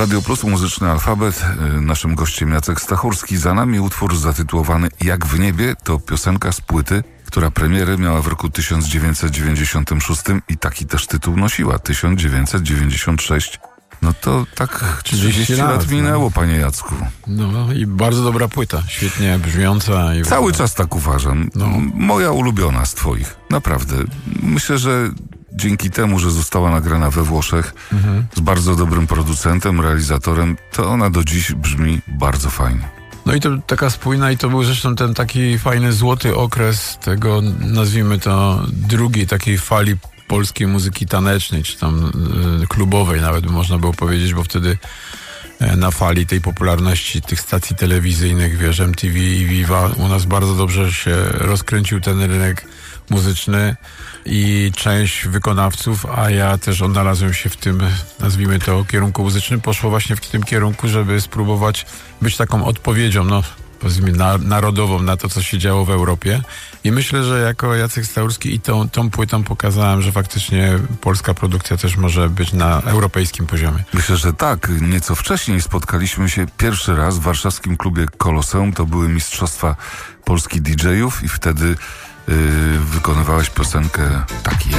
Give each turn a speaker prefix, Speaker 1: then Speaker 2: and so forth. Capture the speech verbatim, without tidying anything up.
Speaker 1: Radio Plus, muzyczny alfabet. Naszym gościem Jacek Stachurski. Za nami utwór zatytułowany Jak w niebie. To piosenka z płyty, która premierę miała w roku tysiąc dziewięćset dziewięćdziesiątym szóstym i taki też tytuł nosiła. tysiąc dziewięćset dziewięćdziesiąty szósty. No to tak trzydzieści lat minęło, no. Panie Jacku.
Speaker 2: No i bardzo dobra płyta, świetnie brzmiąca. I
Speaker 1: Cały czas tak uważam. No. Moja ulubiona z twoich. Naprawdę. Myślę, że dzięki temu, że została nagrana we Włoszech mhm. z bardzo dobrym producentem, realizatorem, to ona do dziś brzmi bardzo fajnie.
Speaker 2: No i to taka spójna i to był zresztą ten taki fajny złoty okres tego, nazwijmy to, drugiej takiej fali polskiej muzyki tanecznej, czy tam y, klubowej nawet by można było powiedzieć, bo wtedy y, na fali tej popularności tych stacji telewizyjnych, wiesz, M T V i Viva, u nas bardzo dobrze się rozkręcił ten rynek muzyczny i część wykonawców, a ja też odnalazłem się w tym, nazwijmy to, kierunku muzycznym, poszło właśnie w tym kierunku, żeby spróbować być taką odpowiedzią, no powiedzmy na, narodową na to, co się działo w Europie. I myślę, że jako Jacek Stachurski i tą, tą płytą pokazałem, że faktycznie polska produkcja też może być na europejskim poziomie.
Speaker 1: Myślę, że tak. Nieco wcześniej spotkaliśmy się pierwszy raz w warszawskim klubie Koloseum. To były Mistrzostwa Polski D J ów i wtedy yy, wykonywałeś piosenkę Taki ja.